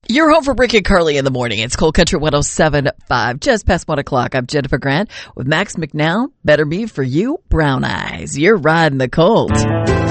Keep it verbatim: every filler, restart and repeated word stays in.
You're home for Rick and Carly in the morning. It's Cold Country one oh seven point five, just past one o'clock. I'm Jennifer Grant with Max McNown. Better Me for You, Brown Eyes. You're riding the cold.